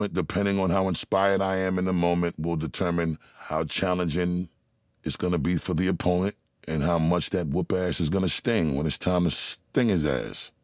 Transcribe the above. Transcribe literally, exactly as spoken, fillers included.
But depending on how inspired I am in the moment will determine how challenging it's going to be for the opponent and how much that whoop ass is going to sting when it's time to sting his ass.